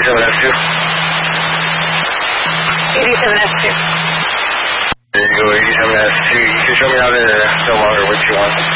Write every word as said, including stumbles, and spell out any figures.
eighty-seven S two. eighty-seven S two. There you go, eighty-seven S two. You can show me how to no longer what you want.